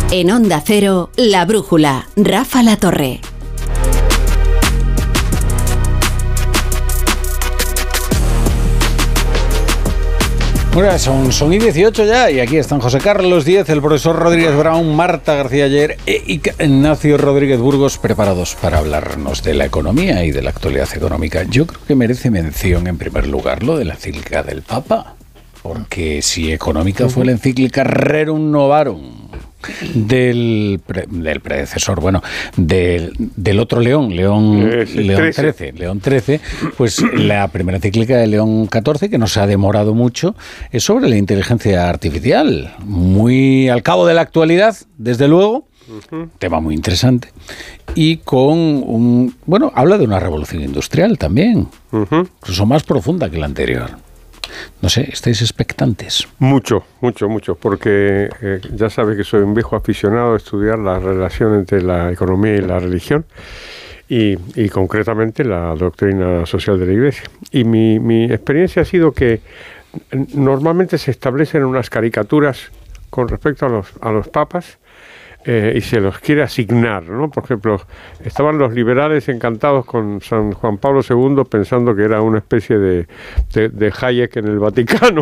En Onda Cero, La Brújula, Rafa La Torre. Bueno, son y 18 ya, y aquí están José Carlos Díez, el profesor Rodríguez Brown, Marta García Ayer y Ignacio Rodríguez Burgos, preparados para hablarnos de la economía y de la actualidad económica. Yo creo que merece mención, en primer lugar, lo de la encíclica del Papa, porque si económica fue la encíclica Rerum Novarum del predecesor, bueno, del otro León XIII, pues la primera encíclica de León XIV, que no se ha demorado mucho, es sobre la inteligencia artificial, muy al cabo de la actualidad, desde luego, tema muy interesante, y con habla de una revolución industrial también, incluso más profunda que la anterior. No sé, ¿estáis expectantes? Mucho, porque ya sabes que soy un viejo aficionado a estudiar la relación entre la economía y la religión y concretamente la doctrina social de la Iglesia. Y mi experiencia ha sido que normalmente se establecen unas caricaturas con respecto a los papas y se los quiere asignar, ¿no? Por ejemplo, estaban los liberales encantados con San Juan Pablo II pensando que era una especie de Hayek en el Vaticano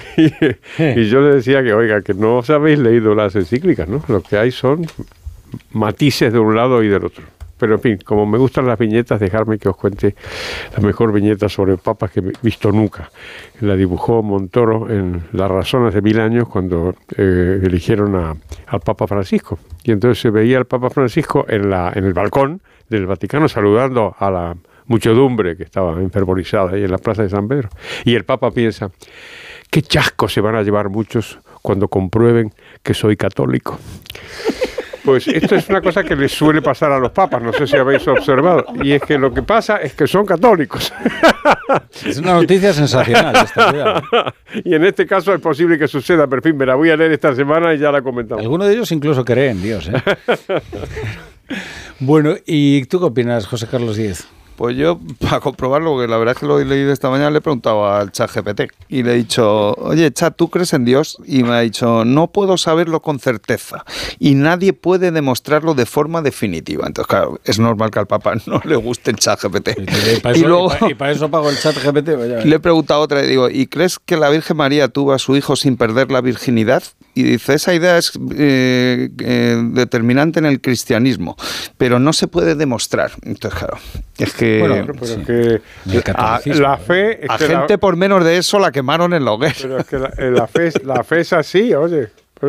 y yo le decía que, oiga, que no os habéis leído las encíclicas, ¿no? Lo que hay son matices de un lado y del otro. Pero, en fin, como me gustan las viñetas, dejarme que os cuente la mejor viñeta sobre papas que he visto nunca. La dibujó Montoro en La Razón hace 1000 años, cuando eligieron al Papa Francisco. Y entonces se veía al Papa Francisco en el balcón del Vaticano saludando a la muchedumbre que estaba enfervorizada ahí en la plaza de San Pedro. Y el Papa piensa, qué chasco se van a llevar muchos cuando comprueben que soy católico. Pues esto es una cosa que les suele pasar a los papas, no sé si habéis observado, y es que lo que pasa es que son católicos. Es una noticia sensacional esta ciudad. Y en este caso es posible que suceda, pero en fin, me la voy a leer esta semana y ya la comentamos. Algunos de ellos incluso creen en Dios, ¿eh? Bueno, ¿y tú qué opinas, José Carlos Díez? Pues yo, para comprobarlo, porque la verdad es que lo he leído esta mañana, le he preguntado al ChatGPT y le he dicho, oye, Chat, ¿tú crees en Dios? Y me ha dicho, no puedo saberlo con certeza y nadie puede demostrarlo de forma definitiva. Entonces, claro, es normal que al Papa no le guste el ChatGPT. Y para eso pago el ChatGPT. Le he preguntado otra y digo, ¿y crees que la Virgen María tuvo a su hijo sin perder la virginidad? Y dice, esa idea es determinante en el cristianismo, pero no se puede demostrar. Entonces, claro, es que... Bueno, pero es que la fe... Es que gente por menos de eso la quemaron en la hoguera. Pero es que la fe es así, oye.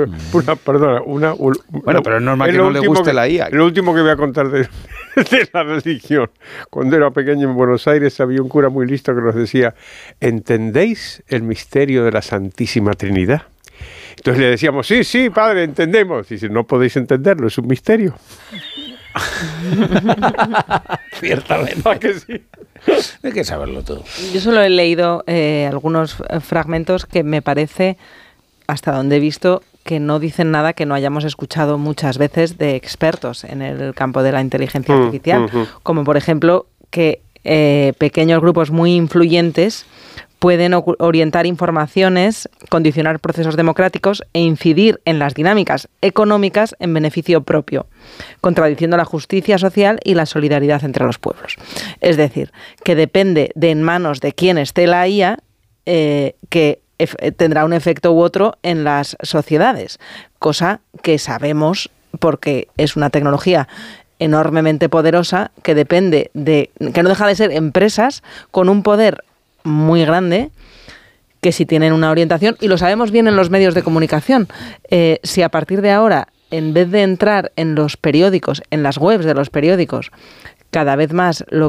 Bueno, pero es normal que no le guste la IA. Lo último que voy a contar de la religión. Cuando era pequeño en Buenos Aires había un cura muy listo que nos decía, ¿entendéis el misterio de la Santísima Trinidad? Entonces le decíamos, sí, padre, entendemos. Y dice, no podéis entenderlo, es un misterio. Ciertamente. ¿A que sí? Hay que saberlo todo. Yo solo he leído algunos fragmentos que me parece, hasta donde he visto, que no dicen nada que no hayamos escuchado muchas veces de expertos en el campo de la inteligencia artificial, como por ejemplo que pequeños grupos muy influyentes pueden orientar informaciones, condicionar procesos democráticos e incidir en las dinámicas económicas en beneficio propio, contradiciendo la justicia social y la solidaridad entre los pueblos. Es decir, que depende de en manos de quién esté la IA, que tendrá un efecto u otro en las sociedades, cosa que sabemos porque es una tecnología enormemente poderosa que depende de, que no deja de ser empresas con un poder muy grande, que si tienen una orientación, y lo sabemos bien en los medios de comunicación, si a partir de ahora, en vez de entrar en los periódicos, en las webs de los periódicos, cada vez más lo